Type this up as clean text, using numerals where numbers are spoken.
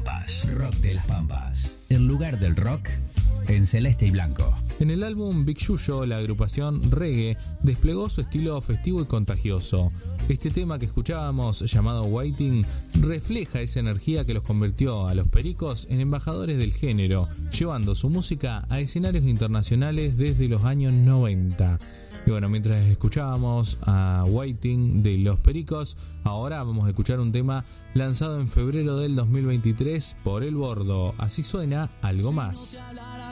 Pampas. Rock de las Pampas. El lugar del rock en celeste y blanco. En el álbum Big Yuyo, la agrupación Reggae desplegó su estilo festivo y contagioso. Este tema que escuchábamos, llamado Waiting, refleja esa energía que los convirtió a los Pericos en embajadores del género, llevando su música a escenarios internacionales desde los años 90. Y bueno, mientras escuchábamos a Waiting de Los Pericos, ahora vamos a escuchar un tema lanzado en febrero del 2023 por El Bordo. Así suena Algo Más.